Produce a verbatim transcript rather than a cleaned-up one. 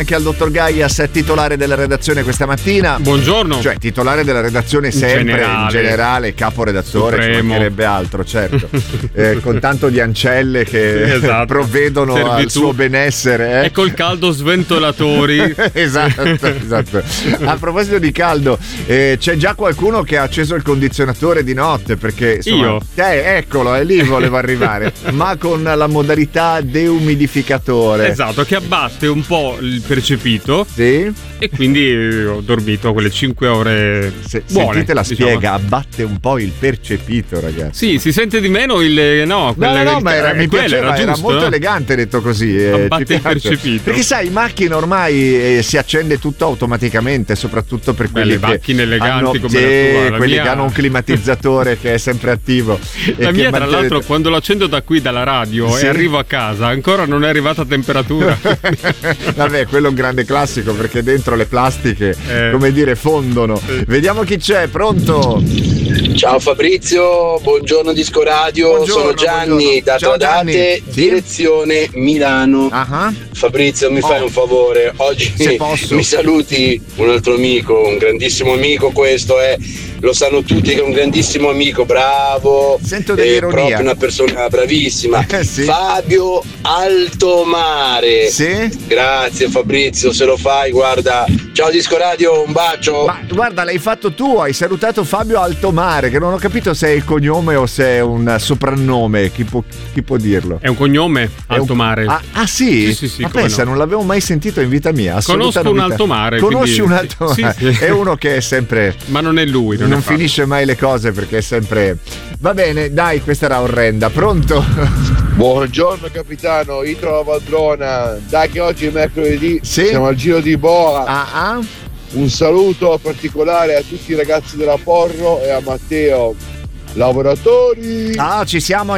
Anche al dottor Gaias, titolare della redazione questa mattina. Buongiorno. Cioè, titolare della redazione sempre, in generale, in generale caporedattore, ci mancherebbe altro, certo. eh, con tanto di ancelle che esatto. provvedono Servitù. al suo benessere. Eh. E col caldo sventolatori. esatto, esatto. A proposito di caldo, eh, c'è già qualcuno che ha acceso il condizionatore di notte, perché insomma, io? Eh, eccolo, è lì volevo arrivare, ma con la modalità deumidificatore. Esatto, che abbatte un po' il percepito. Sì. E quindi ho dormito quelle cinque ore Se, buone. Sentite la diciamo. spiega, abbatte un po' il percepito, ragazzi. Sì, si sente di meno il no, quelle, no, no, ma era, mi quella, piaceva, era, era giusto, molto no? elegante detto così. Eh, abbatte il percepito. Perché sai, in macchina ormai eh, si accende tutto automaticamente, soprattutto per quelli Beh, le macchine che eleganti hanno, come eh, la tua, la quelli mia... che hanno un climatizzatore che è sempre attivo. La e mia, che tra mantiene... l'altro, quando lo accendo da qui dalla radio sì? e arrivo a casa, ancora non è arrivata a temperatura. Vabbè, quello è un grande classico, perché dentro le plastiche, eh. come dire, fondono. Sì. Vediamo chi c'è, pronto? Ciao Fabrizio, buongiorno Disco Radio, buongiorno, sono Gianni buongiorno. da Tradate, sì? direzione Milano. Uh-huh. Fabrizio, mi oh. fai un favore, oggi mi saluti un altro amico, un grandissimo amico, questo è, lo sanno tutti che è un grandissimo amico, bravo, sento dell'ironia, proprio una persona bravissima, eh, sì. Fabio Altomare. Sì? Grazie Fabrizio, se lo fai, guarda, ciao Disco Radio, un bacio. Ma guarda, l'hai fatto tu, hai salutato Fabio Altomare, che non ho capito se è il cognome o se è un soprannome, chi può, chi può dirlo? È un cognome, Altomare. Un... Ah, ah sì? Sì, sì, sì, ma pensa, no? Non l'avevo mai sentito in vita mia. Conosco novità. un Altomare. Conosci quindi... un Altomare? Sì, sì. È uno che è sempre... Ma non è lui. Non, non è finisce mai le cose perché è sempre... Va bene, dai, questa era orrenda. Pronto? Buongiorno capitano, Italo Valdrona. Dai che oggi è mercoledì, sì? Siamo al Giro di Boa. Ah, ah. Un saluto particolare a tutti i ragazzi della Porro e a Matteo. Lavoratori. Ah, ci siamo